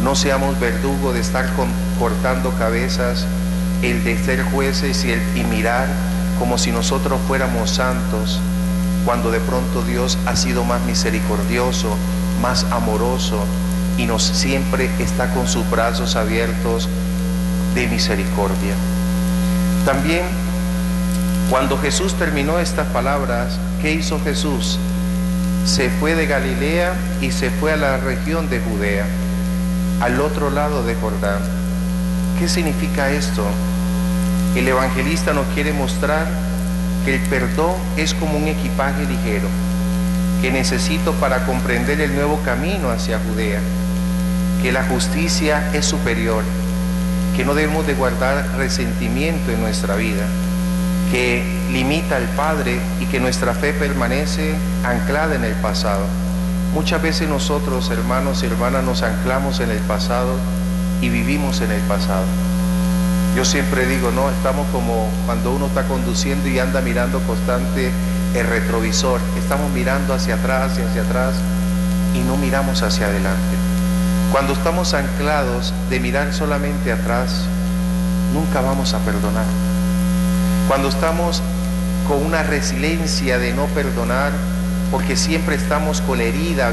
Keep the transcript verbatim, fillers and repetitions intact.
No seamos verdugos de estar con, cortando cabezas, el de ser jueces y, el, y mirar como si nosotros fuéramos santos, cuando de pronto Dios ha sido más misericordioso, más amoroso, y nos siempre está con sus brazos abiertos de misericordia. También, cuando Jesús terminó estas palabras, ¿qué hizo Jesús? Se fue de Galilea y se fue a la región de Judea, al otro lado de Jordán. ¿Qué significa esto? El evangelista nos quiere mostrar que el perdón es como un equipaje ligero que necesito para comprender el nuevo camino hacia Judea, que la justicia es superior, que no debemos de guardar resentimiento en nuestra vida, que limita al Padre y que nuestra fe permanece anclada en el pasado. Muchas veces nosotros, hermanos y hermanas, nos anclamos en el pasado y vivimos en el pasado. Yo siempre digo, no, estamos como cuando uno está conduciendo y anda mirando constante el retrovisor. Estamos mirando hacia atrás y hacia atrás y no miramos hacia adelante. Cuando estamos anclados de mirar solamente atrás, nunca vamos a perdonar. Cuando estamos con una resiliencia de no perdonar, porque siempre estamos con la herida